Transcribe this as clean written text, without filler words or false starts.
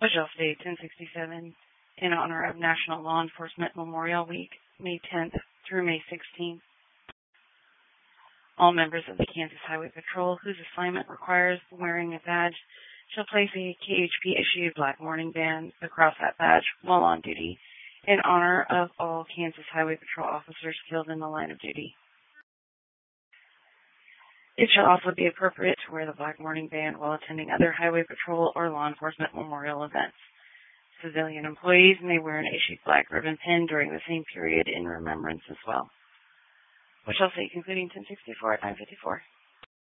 Shall State 1067 in honor of National Law Enforcement Memorial Week, May 10th through May 16th. All members of the Kansas Highway Patrol whose assignment requires the wearing a badge shall place a KHP-issued black warning band across that badge while on duty in honor of all Kansas Highway Patrol officers killed in the line of duty. It shall also be appropriate to wear the black warning band while attending other Highway Patrol or law enforcement memorial events. Civilian employees may wear an issued black ribbon pin during the same period in remembrance as well. What shall say concluding 1064 at 9:54.